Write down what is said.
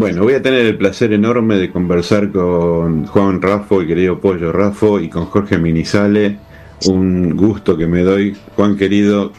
Bueno, voy a tener el placer enorme de conversar con Juan Raffo, el querido Pollo Raffo, y con Jorge Minizale. Un gusto que me doy. Juan querido,